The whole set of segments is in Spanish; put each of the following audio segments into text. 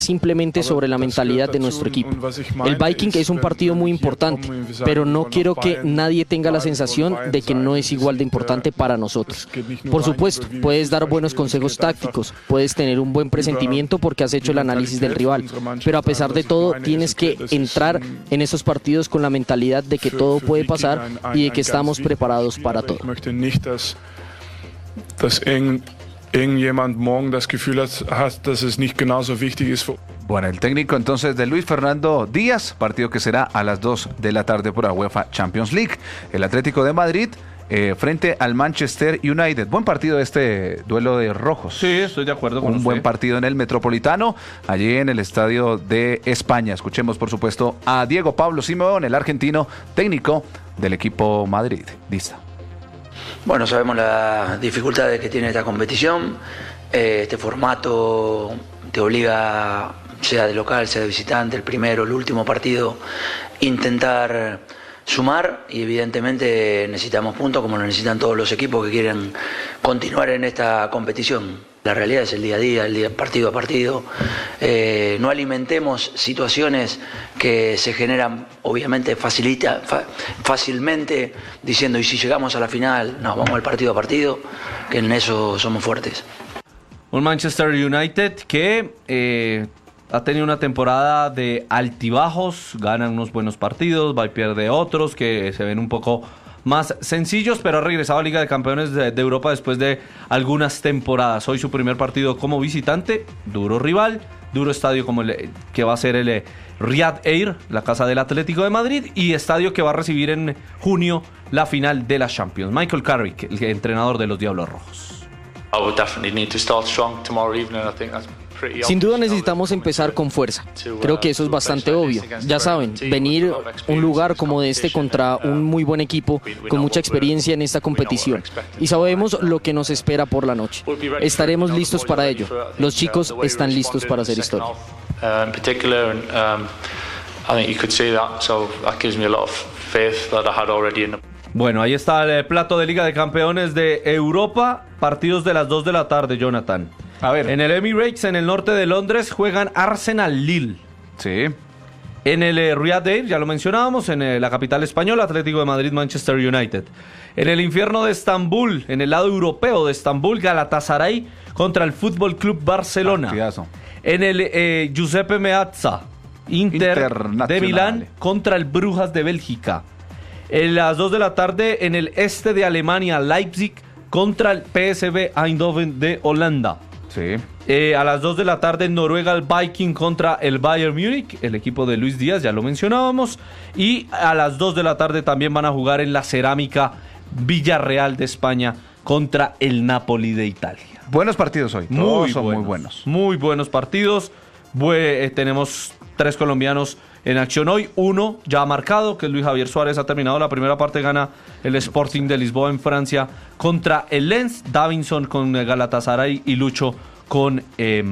simplemente sobre la mentalidad de nuestro equipo. El Viking es un partido muy importante, pero no quiero que nadie tenga la sensación de que no es igual de importante para nosotros. Por supuesto, puedes dar buenos consejos tácticos, puedes tener un buen presentimiento porque has hecho el análisis del rival, pero a pesar de todo tienes que entrar en esos partidos con la mentalidad de que todo puede pasar y de que estamos preparados para todo. Irgendjemand morgen das Gefühl hat, dass es nicht genauso wichtig ist. Bueno, el técnico entonces de Luis Fernando Díaz, partido que será a las 2 de la tarde por la UEFA Champions League. El Atlético de Madrid frente al Manchester United. Buen partido este duelo de rojos. Sí, estoy de acuerdo con usted. Un buen partido en el Metropolitano, allí en el Estadio de España. Escuchemos, por supuesto, a Diego Pablo Simeone, el argentino técnico del equipo Madrid. Listo. Bueno, sabemos las dificultades que tiene esta competición. Este formato te obliga, sea de local, sea de visitante, el primero, el último partido, intentar sumar, y evidentemente necesitamos puntos como lo necesitan todos los equipos que quieren continuar en esta competición. La realidad es el día a día, el día partido a partido. No alimentemos situaciones que se generan, obviamente, fácilmente, diciendo, y si llegamos a la final, no, vamos al partido a partido, que en eso somos fuertes. Un Manchester United que ha tenido una temporada de altibajos, gana unos buenos partidos, va y pierde otros que se ven un poco más sencillos, pero ha regresado a Liga de Campeones de Europa después de algunas temporadas. Hoy su primer partido como visitante, duro rival, duro estadio como el que va a ser el Riyadh Air, la casa del Atlético de Madrid, y estadio que va a recibir en junio la final de la Champions. Michael Carrick, el entrenador de los Diablos Rojos. Sin duda necesitamos empezar con fuerza. Creo que eso es bastante obvio. Ya saben, venir a un lugar como este contra un muy buen equipo, con mucha experiencia en esta competición. Y sabemos lo que nos espera por la noche. Estaremos listos para ello. Los chicos están listos para hacer historia. Bueno, ahí está el plato de Liga de Campeones de Europa. Partidos de las 2 de la tarde, Jonathan. A ver. En el Emirates, en el norte de Londres, juegan Arsenal-Lille. Sí. En el Riyadh Air, ya lo mencionábamos, en la capital española, Atlético de Madrid, Manchester United. En el infierno de Estambul, en el lado europeo de Estambul, Galatasaray contra el Fútbol Club Barcelona. Partidazo. En el Giuseppe Meazza, Inter de Milán contra el Brujas de Bélgica. En las 2 de la tarde, en el este de Alemania, Leipzig contra el PSV Eindhoven de Holanda. Sí. A las 2 de la tarde en Noruega, el Viking contra el Bayern Múnich, el equipo de Luis Díaz, ya lo mencionábamos. Y a las 2 de la tarde también van a jugar en la Cerámica Villarreal de España contra el Napoli de Italia. Buenos partidos hoy. Todos son muy buenos. Muy buenos partidos. Tenemos 3 colombianos en acción hoy. Uno ya marcado, que es Luis Javier Suárez. Ha terminado la primera parte, gana el Sporting de Lisboa en Francia contra el Lens. Davinson con Galatasaray y Lucho con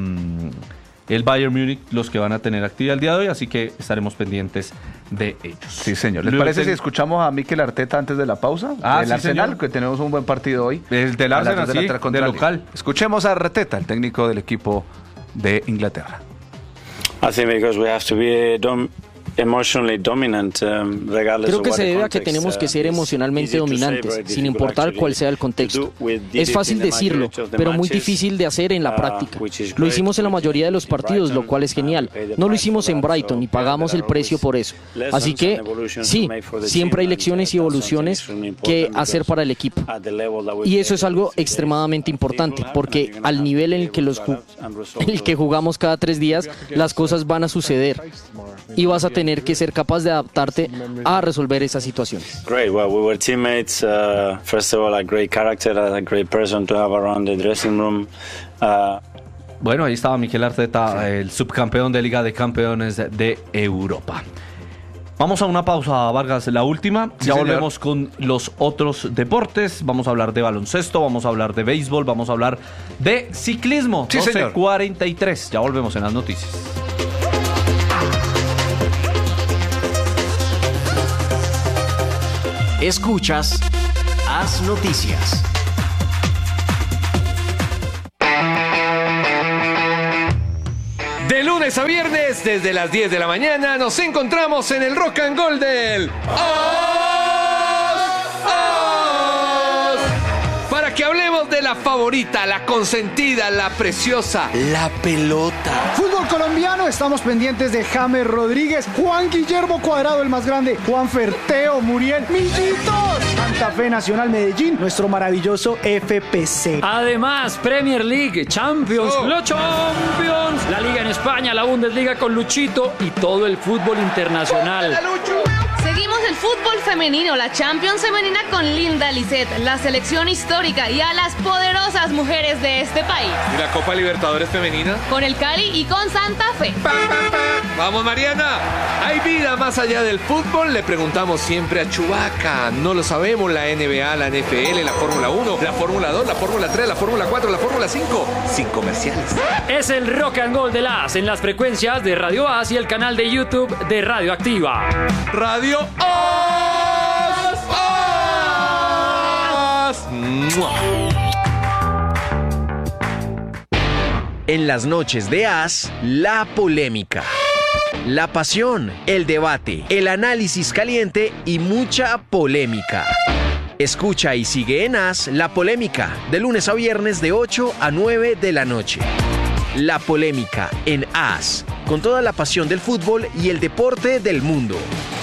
el Bayern Múnich, los que van a tener actividad el día de hoy, así que estaremos pendientes de ellos. Sí, señor. ¿Les parece si escuchamos a Mikel Arteta antes de la pausa? El sí, Arsenal, señor. Que tenemos un buen partido hoy. El del Arsenal, sí, de local. Escuchemos a Arteta, el técnico del equipo de Inglaterra. I think because we have to be emotionally dominant, Creo que se debe a que tenemos que ser emocionalmente dominantes, sin importar cuál sea el contexto. Es fácil decirlo, pero muy difícil de hacer en la práctica. Lo hicimos en la mayoría de los partidos, lo cual es genial. No lo hicimos en Brighton y pagamos el precio por eso. Así que, sí, siempre hay lecciones y evoluciones que hacer para el equipo. Y eso es algo extremadamente importante, porque al nivel en el que jugamos cada 3 días, las cosas van a suceder. Y vas a tener que ser capaz de adaptarte a resolver esas situaciones. Great. Well, we were teammates. First of all, a great character, a great person to have around the dressing room. Bueno, ahí estaba Mikel Arteta, el subcampeón de Liga de Campeones de Europa. Vamos a una pausa, Vargas, la última. Sí, ya señor. volvemos con los otros deportes. Vamos a hablar de baloncesto, vamos a hablar de béisbol, vamos a hablar de ciclismo. Sí, señor. 12:43. Ya volvemos en las noticias. Escuchas Haz Noticias. De lunes lunes a viernes, desde las 10 de la mañana, nos encontramos en el Rock and Gold del para que hablemos de la favorita, la consentida, la preciosa, la pelota. Fútbol colombiano, estamos pendientes de James Rodríguez, Juan Guillermo Cuadrado, el más grande, Juan Ferteo, Muriel, Millitos, Santa Fe, Nacional, Medellín, nuestro maravilloso FPC. Además, Premier League, Champions, los Champions, la Liga en España, la Bundesliga con Luchito y todo el fútbol internacional. Seguimos el fútbol femenino, la Champions femenina con Linda Lisset, la selección histórica y a las poderosas mujeres de este país. ¿Y la Copa Libertadores femenina? Con el Cali y con Santa Fe. ¡Vamos, Mariana! ¿Hay vida más allá del fútbol? Le preguntamos siempre a Chubaca. No lo sabemos, la NBA, la NFL, la Fórmula 1, la Fórmula 2, la Fórmula 3, la Fórmula 4, la Fórmula 5. Sin comerciales. Es el Rock and Gold de la AS en las frecuencias de Radio AS y el canal de YouTube de Radio Activa. Radio AS. En las noches de AS, la polémica, la pasión, el debate, el análisis caliente y mucha polémica. Escucha y sigue en AS La Polémica, de lunes a viernes de 8 a 9 de la noche. La Polémica en AS, con toda la pasión del fútbol y el deporte del mundo.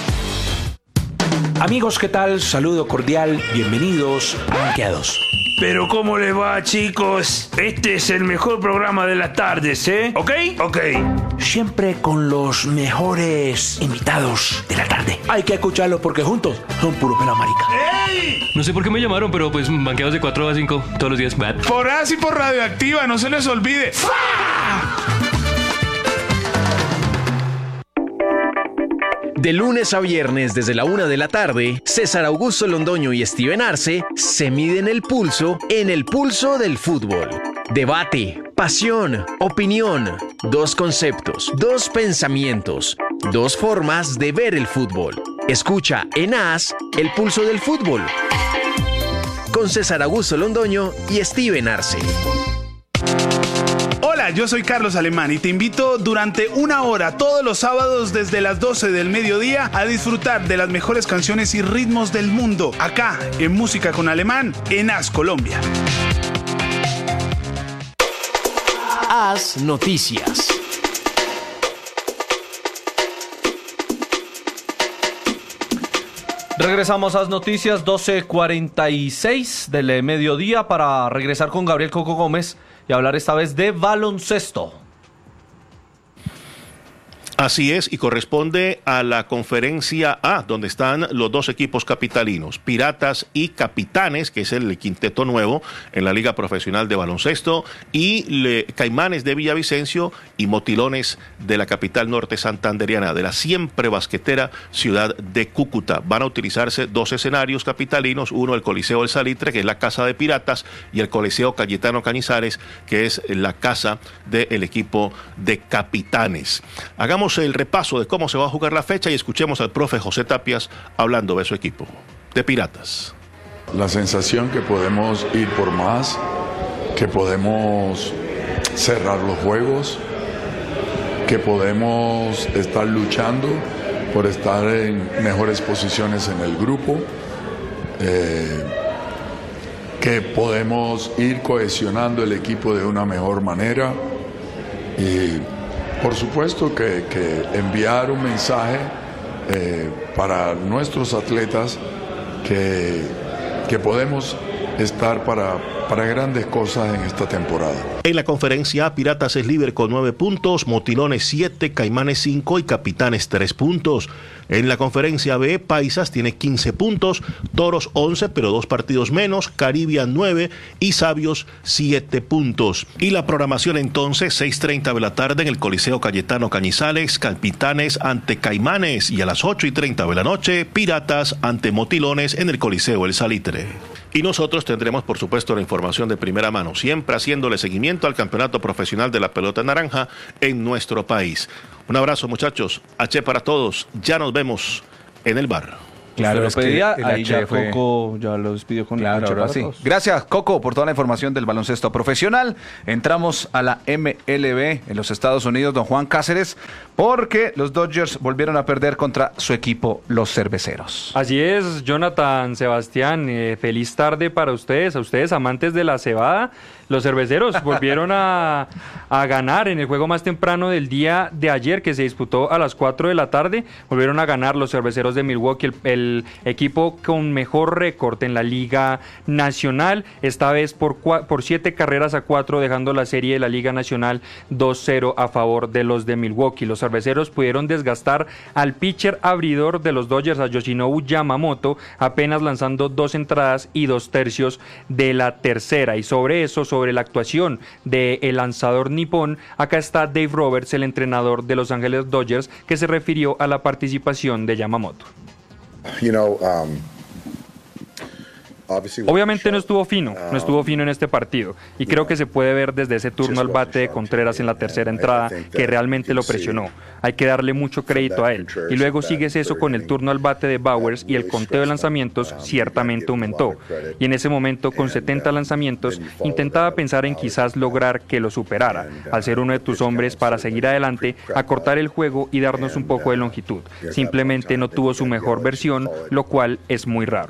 Amigos, ¿qué tal? Saludo cordial, bienvenidos a Banqueados. Pero ¿cómo les va, chicos? Este es el mejor programa de las tardes, ¿eh? ¿Ok? Ok. Siempre con los mejores invitados de la tarde. Hay que escucharlos porque juntos son puro pela marica. ¡Ey! No sé por qué me llamaron, pero pues Banqueados de 4 a 5 todos los días. Por AS y por Radioactiva, no se les olvide. De lunes a viernes desde la 1 de la tarde, César Augusto Londoño y Steven Arce se miden el pulso en el pulso del fútbol. Debate, pasión, opinión, dos conceptos, dos pensamientos, dos formas de ver el fútbol. Escucha en AS el pulso del fútbol con César Augusto Londoño y Steven Arce. Hola, yo soy Carlos Alemán y te invito durante 1 hora todos los sábados desde las 12 del mediodía a disfrutar de las mejores canciones y ritmos del mundo, acá en Música con Alemán, en AS Colombia. AS Noticias. Regresamos a las noticias 12:46 del mediodía para regresar con Gabriel Coco Gómez y hablar esta vez de baloncesto. Así es, y corresponde a la conferencia A, donde están los dos equipos capitalinos, Piratas y Capitanes, que es el quinteto nuevo en la Liga Profesional de Baloncesto, y Caimanes de Villavicencio y Motilones de la capital norte santanderiana, de la siempre basquetera ciudad de Cúcuta. Van a utilizarse 2 escenarios capitalinos, uno el Coliseo El Salitre, que es la casa de Piratas, y el Coliseo Cayetano Cañizares, que es la casa del equipo de Capitanes. Hagamos el repaso de cómo se va a jugar la fecha y escuchemos al profe José Tapias hablando de su equipo, de Piratas. La sensación que podemos ir por más, que podemos cerrar los juegos, que podemos estar luchando por estar en mejores posiciones en el grupo, que podemos ir cohesionando el equipo de una mejor manera y por supuesto que enviar un mensaje para nuestros atletas que podemos estar para grandes cosas en esta temporada. En la conferencia A, Piratas es líder con 9 puntos, Motilones 7, Caimanes 5 y Capitanes 3 puntos. En la conferencia B, Paisas tiene 15 puntos, Toros 11, pero 2 partidos menos, Caribbean 9 y Sabios 7 puntos. Y la programación entonces, 6:30 de la tarde en el Coliseo Cayetano Cañizales, Capitanes ante Caimanes, y a las 8:30 de la noche, Piratas ante Motilones en el Coliseo El Salitre. Y nosotros tendremos, por supuesto, la información de primera mano, siempre haciéndole seguimiento al campeonato profesional de la pelota naranja en nuestro país. Un abrazo, muchachos. H para todos. Ya nos vemos en el bar. Claro, lo pedía, el ahí ya HF. Coco ya lo despidió con Claro, el H ahora para sí. todos. Gracias, Coco, por toda la información del baloncesto profesional. Entramos a la MLB en los Estados Unidos, don Juan Cáceres, porque los Dodgers volvieron a perder contra su equipo, los Cerveceros. Así es, Jonathan, Sebastián, feliz tarde para ustedes, a ustedes amantes de la cebada. Los Cerveceros volvieron a ganar en el juego más temprano del día de ayer, que se disputó a las 4 de la tarde. Volvieron a ganar los Cerveceros de Milwaukee, el equipo con mejor récord en la Liga Nacional, esta vez por 7-4, dejando la serie de la Liga Nacional 2-0 a favor de los de Milwaukee. Los Cerveceros pudieron desgastar al pitcher abridor de los Dodgers, a Yoshinobu Yamamoto, apenas lanzando 2 entradas y 2/3 de la tercera. Y sobre eso, sobre la actuación del lanzador nipón, acá está Dave Roberts, el entrenador de Los Ángeles Dodgers, que se refirió a la participación de Yamamoto. Obviamente no estuvo fino en este partido, y creo que se puede ver desde ese turno al bate de Contreras en la tercera entrada que realmente lo presionó. Hay que darle mucho crédito a él. Y luego sigues eso con el turno al bate de Bowers, y el conteo de lanzamientos ciertamente aumentó. Y en ese momento, con 70 lanzamientos, intentaba pensar en quizás lograr que lo superara, al ser uno de tus hombres para seguir adelante, acortar el juego y darnos un poco de longitud. Simplemente no tuvo su mejor versión, lo cual es muy raro.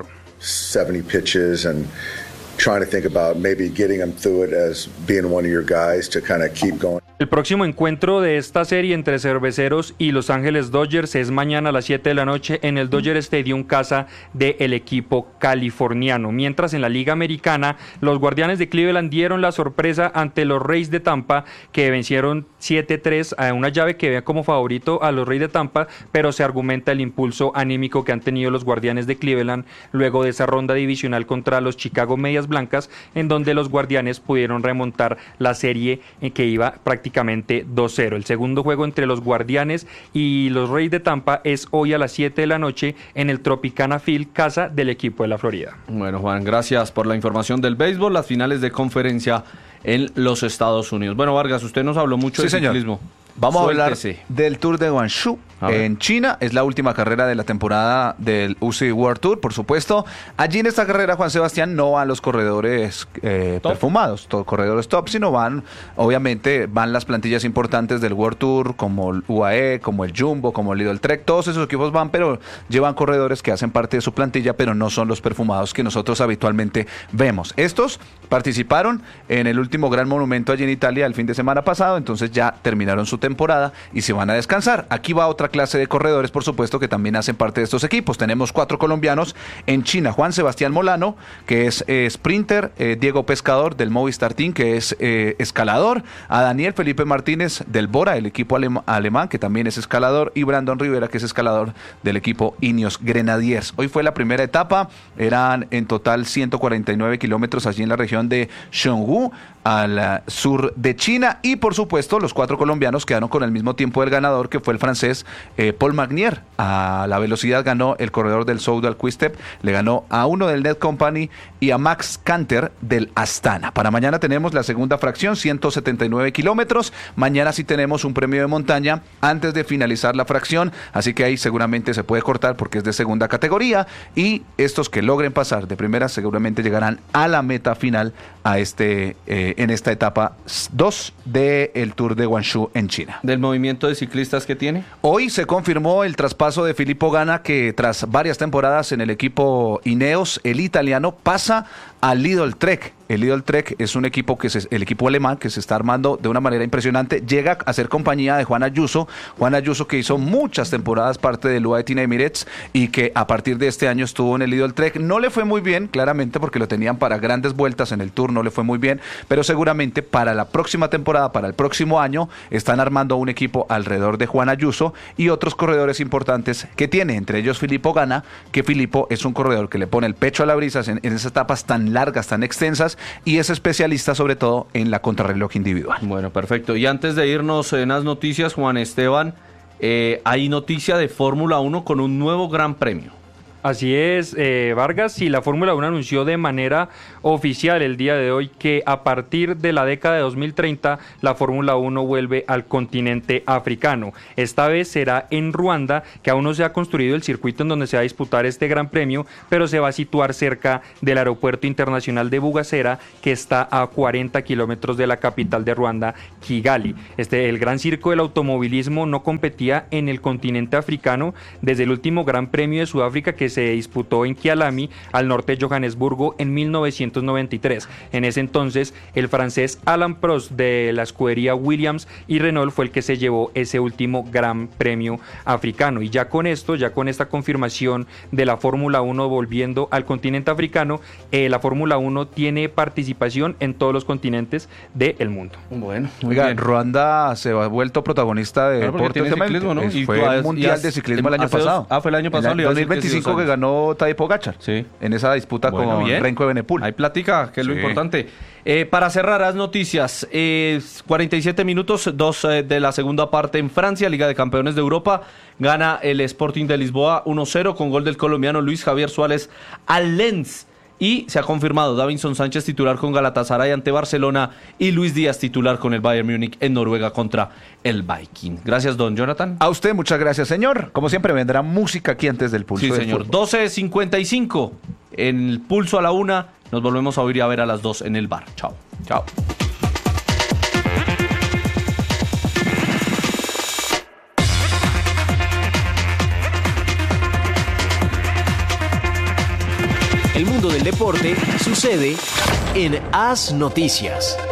70 pitches and trying to think about maybe getting them through it as being one of your guys to kind of keep going. El próximo encuentro de esta serie entre Cerveceros y Los Ángeles Dodgers es mañana a las 7 de la noche en el Dodger Stadium, casa del equipo californiano. Mientras en la Liga Americana, los Guardianes de Cleveland dieron la sorpresa ante los Rays de Tampa, que vencieron 7-3 a una llave que ve como favorito a los Rays de Tampa, pero se argumenta el impulso anímico que han tenido los Guardianes de Cleveland luego de esa ronda divisional contra los Chicago Medias Blancas, en donde los Guardianes pudieron remontar la serie en que iba prácticamente 2-0. El segundo juego entre los Guardianes y los Rays de Tampa es hoy a las 7 de la noche en el Tropicana Field, casa del equipo de la Florida. Bueno, Juan, gracias por la información del béisbol, las finales de conferencia en los Estados Unidos. Bueno, Vargas, usted nos habló mucho de ciclismo. Vamos a hablar del Tour de Guangzhou en China. Es la última carrera de la temporada del UCI World Tour, por supuesto. Allí en esta carrera, Juan Sebastián, no van los corredores perfumados, corredores top, sino obviamente van las plantillas importantes del World Tour, como el UAE, como el Jumbo, como el Lidl Trek. Todos esos equipos van, pero llevan corredores que hacen parte de su plantilla, pero no son los perfumados que nosotros habitualmente vemos. Estos participaron en el último gran monumento allí en Italia el fin de semana pasado, entonces ya terminaron su temporada y se van a descansar. Aquí va otra clase de corredores, por supuesto, que también hacen parte de estos equipos. Tenemos 4 colombianos en China: Juan Sebastián Molano, que es sprinter, Diego Pescador del Movistar Team, que es escalador, a Daniel Felipe Martínez del Bora, el equipo alemán, que también es escalador, y Brandon Rivera, que es escalador del equipo Ineos Grenadiers. Hoy fue la primera etapa, eran en total 149 kilómetros allí en la región de Zhongguo, al sur de China, y por supuesto los 4 colombianos quedaron con el mismo tiempo del ganador, que fue el francés Paul Magnier. A la velocidad ganó el corredor del Soudal Quick-Step, le ganó a uno del Net Company y a Max Canter del Astana. Para mañana tenemos la segunda fracción, 179 kilómetros. Mañana sí tenemos un premio de montaña antes de finalizar la fracción, así que ahí seguramente se puede cortar porque es de segunda categoría, y estos que logren pasar de primera seguramente llegarán a la meta final en esta etapa 2 del Tour de Guangzhou en China. ¿Del movimiento de ciclistas que tiene? Hoy se confirmó el traspaso de Filippo Ganna, que tras varias temporadas en el equipo Ineos, el italiano pasa al Lidl Trek. El Lidl Trek es un equipo el equipo alemán que se está armando de una manera impresionante. Llega a ser compañía de Juan Ayuso. Juan Ayuso, que hizo muchas temporadas parte del UAE Team Emirates y que a partir de este año estuvo en el Lidl Trek. No le fue muy bien, claramente, porque lo tenían para grandes vueltas en el Tour, no le fue muy bien, pero seguramente para la próxima temporada, para el próximo año, están armando un equipo alrededor de Juan Ayuso y otros corredores importantes que tiene, entre ellos Filippo Ganna, que Filippo es un corredor que le pone el pecho a la brisa en esas etapas tan largas, tan extensas, y es especialista sobre todo en la contrarreloj individual. Bueno, perfecto. Y antes de irnos en las noticias, Juan Esteban, hay noticia de Fórmula 1 con un nuevo gran premio. Así es, Vargas, y la Fórmula 1 anunció de manera oficial el día de hoy que a partir de la década de 2030 la Fórmula 1 vuelve al continente africano. Esta vez será en Ruanda, que aún no se ha construido el circuito en donde se va a disputar este gran premio, pero se va a situar cerca del aeropuerto internacional de Bugasera, que está a 40 kilómetros de la capital de Ruanda, Kigali. El gran circo del automovilismo no competía en el continente africano desde el último Gran Premio de Sudáfrica, que se disputó en Kialami, al norte de Johannesburgo, en 1993. En ese entonces, el francés Alain Prost de la escudería Williams y Renault fue el que se llevó ese último Gran Premio africano. Y ya con esto, ya con esta confirmación de la Fórmula 1 volviendo al continente africano, la Fórmula 1 tiene participación en todos los continentes del mundo. Bueno, muy Oiga, bien. Ruanda se ha vuelto protagonista de deporte ciclismo, ¿no? Y fue el Mundial de Ciclismo el año pasado. Fue el año pasado. En el 2025 que ganó Tadej Pogačar. Sí. En esa disputa con Renko Evenepoel. Hay plática, que es lo importante. Para cerrar las noticias, 47 minutos, 2 de la segunda parte en Francia, Liga de Campeones de Europa. Gana el Sporting de Lisboa 1-0 con gol del colombiano Luis Javier Suárez al Lens. Y se ha confirmado Davinson Sánchez titular con Galatasaray ante Barcelona y Luis Díaz titular con el Bayern Múnich en Noruega contra el Viking. Gracias, don Jonathan. A usted, muchas gracias, señor. Como siempre, vendrá música aquí antes del Pulso. Sí, señor. 12:55 en el Pulso a la 1. Nos volvemos a oír y a ver a las 2 en el bar. Chao. Chao. El mundo del deporte sucede en As Noticias.